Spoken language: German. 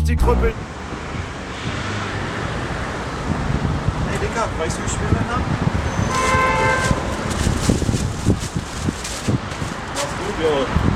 die Krüppel. Hey Digga, weißt du, wie ich schwimmen habe? Mach's gut, jo.